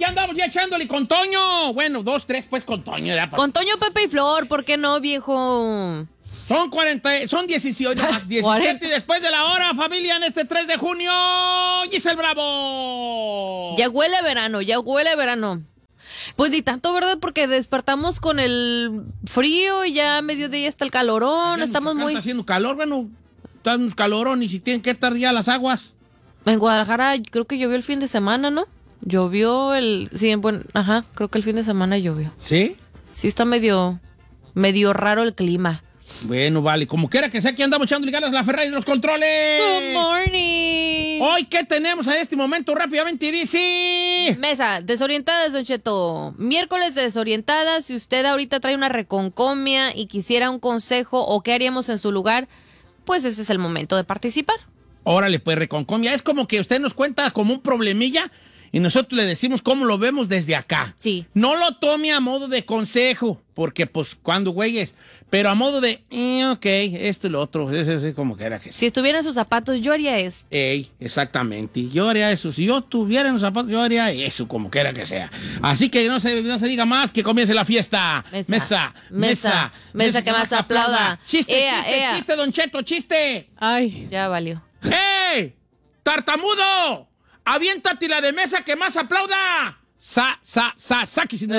aquí andamos ya echándole con Toño. Bueno, 2, 3, pues con Toño. Ya, Con Toño, Pepe y Flor, ¿por qué no, viejo? Son 18, 17 y después de la hora, familia, en este 3 de junio, Giselle Bravo. Ya huele a verano, ya huele a verano. Pues ni tanto, ¿verdad? Porque despertamos con el frío y ya a mediodía está el calorón, Allá en estamos Michoacán muy... Está haciendo calor, bueno, está un calorón y si tienen que estar ya las aguas. En Guadalajara creo que llovió el fin de semana, ¿no? Llovió sí, bueno, ajá, creo que el fin de semana llovió. ¿Sí? Sí, está medio raro el clima. Bueno, vale, como quiera que sea, aquí andamos echándole ganas la Ferrari y los controles. Good morning. Hoy, ¿qué tenemos en este momento? Rápidamente dice... Mesa, desorientadas, Don Cheto. Miércoles de desorientadas. Si usted ahorita trae una reconcomia y quisiera un consejo o qué haríamos en su lugar, pues ese es el momento de participar. Órale, pues, reconcomia. Es como que usted nos cuenta como un problemilla y nosotros le decimos cómo lo vemos desde acá. Sí. No lo tome a modo de consejo, porque, pues, cuando güeyes, pero a modo de, ok, esto y lo otro, eso, como que era que sí. Si estuviera en sus zapatos, yo haría esto. Ey, exactamente. Yo haría eso. Si yo tuviera en los zapatos, yo haría eso, como quiera que sea. Así que no se diga más, que comience la fiesta. Mesa, que más aplauda. Chiste, Ea, ea. chiste, Don Cheto, chiste. Ay, ya valió. ¡Ey! ¡Tartamudo! ¡Aviéntate la de mesa que más aplauda! Saki sin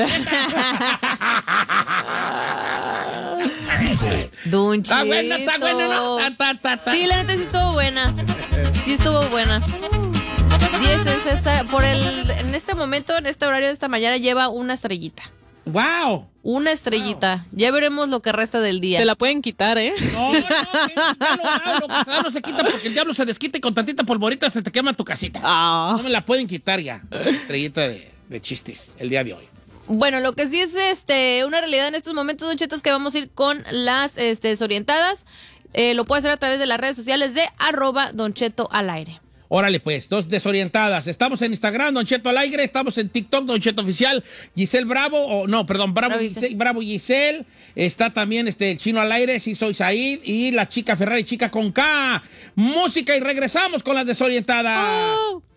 Don Cheto. Está bueno, ¿no? Sí, la neta sí estuvo buena. Sí estuvo buena. 10 en este momento, en este horario de esta mañana, lleva una estrellita. ¡Wow! Una estrellita. Ya veremos lo que resta del día. Te la pueden quitar, ¿eh? No, lo que no se quita porque el diablo se desquita y con tantita polvorita se te quema tu casita. Ah. No me la pueden quitar ya. Estrellita de chistes el día de hoy. Bueno, lo que sí es una realidad en estos momentos, Don Cheto, es que vamos a ir con las desorientadas. Lo puede hacer a través de las redes sociales de @DonChetoAlAire. Órale, pues, 2 desorientadas. Estamos en Instagram, Don Cheto al aire. Estamos en TikTok, Don Cheto Oficial. Giselle Bravo, Bravo Giselle. Está también el Chino al aire, sí soy Said. Y la chica Ferrari, chica con K. Música y regresamos con las desorientadas. Oh.